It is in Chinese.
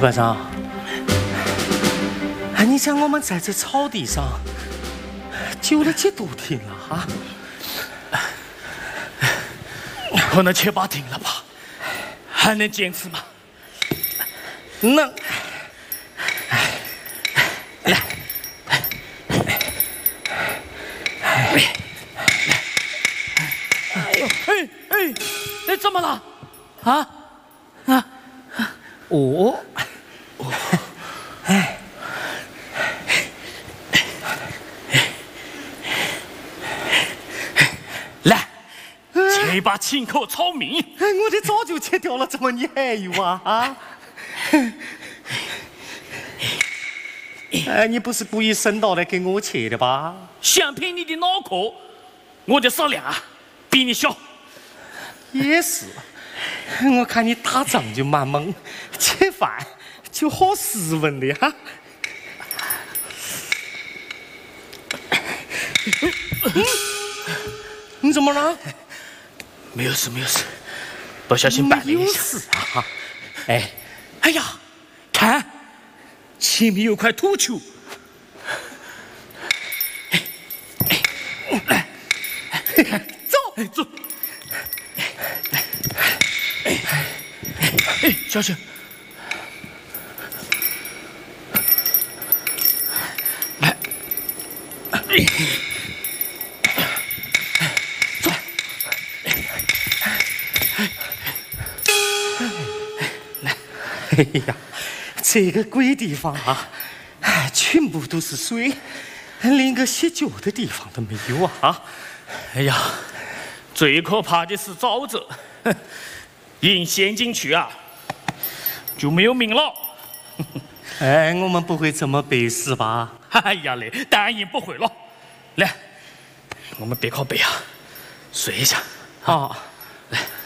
班长，你想我们在这草地上救了几多天了啊？ 可能7、8天了吧？还能坚持吗？ 能。来， 哎呦，哎，怎么了？啊？ 哦，哎， 来，切一把清口炒面。 我的早就切掉了，怎么你还有啊？你不是故意伸到来给我切的吧？ 想骗你的脑壳，我的食量比你小。 也是，我看你打仗就蛮猛，切饭就好斯文的哈。你怎么了？ 没有事，没有事，不小心绊了一下。 没有事啊。 哎呀，看，前面有块土球。走。小心！来，走。 来，哎呀，这个鬼地方啊，全部都是水，连个洗脚的地方都没有啊！ 哎呀，最可怕的是沼泽，一陷进去啊，就没有命了。 我们不会这么背死吧？ 哎呀嘞，当然不会了。来，我们别靠背啊，睡一下。 好。